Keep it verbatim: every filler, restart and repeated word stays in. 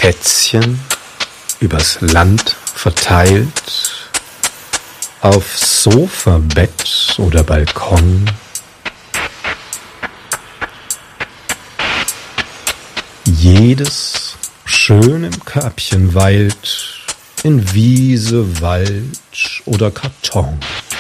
Kätzchen übers Land verteilt, auf Sofa, Bett oder Balkon. Jedes schön im Körbchen weilt, in Wiese, Wald oder Karton.